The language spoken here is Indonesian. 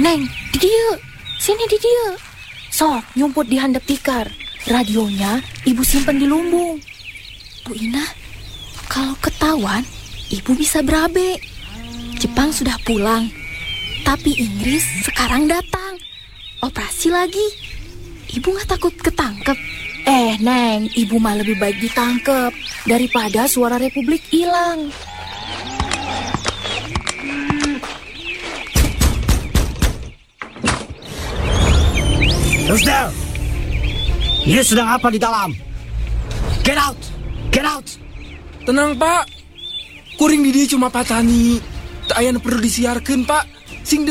Neng, di dia. Sini di dia. Sok, nyumput di handap tikar. Radionya ibu simpen di lumbung. Bu Ina, kalau ketahuan, ibu bisa berabe. Jepang sudah pulang, tapi Inggris sekarang datang. Operasi lagi. Ibu gak takut ketangkep? Neng, ibu mah lebih baik ditangkep daripada suara Republik hilang. Who's there? Ini sedang apa di dalam? Get out! Get out! Tenang, Pak. Kuring di dia cuma patani. Tak aya nu perlu disiarkeun, Pak. Sing